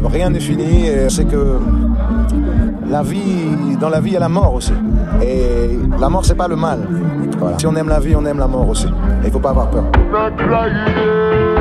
rien n'est fini. Et c'est que dans la vie, il y a la mort aussi. Et la mort, c'est pas le mal. Voilà. Si on aime la vie, on aime la mort aussi. Et il faut pas avoir peur.